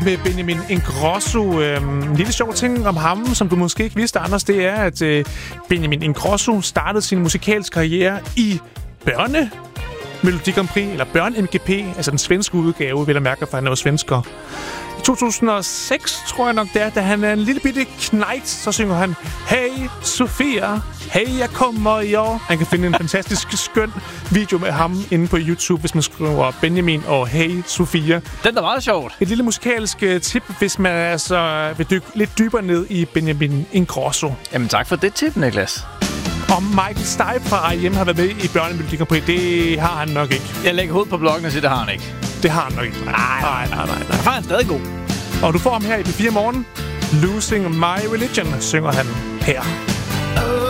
med Benjamin Ingrosso. En lille sjov ting om ham, som du måske ikke vidste, Anders, det er, at Benjamin Ingrosso startede sin musikalske karriere i Melodi Grand Prix, eller Børne-MGP, altså den svenske udgave, vil jeg mærke, for han er jo svensker. I 2006, tror jeg nok det er, da han er en lille bitte knejt, så synger han, Hey Sofia, hey, jeg kommer i år. Han kan finde en fantastisk skøn video med ham inde på YouTube, hvis man skriver Benjamin og Hey Sofia. Den er meget sjovt. Et lille musikalsk tip, hvis man altså vil dykke lidt dybere ned i Benjamin Ingrosso. Jamen tak for det tip, Niklas. Om Michael Stipe fra R.E.M. har været med i Børne-Melodi Grand Prix, det har han nok ikke. Jeg lægger hovedet på bloggen og siger, det har han ikke. Det har han nok ikke. Nej. Han er han stadig god. Og du får ham her i P4 Morgen. Losing My Religion synger han her.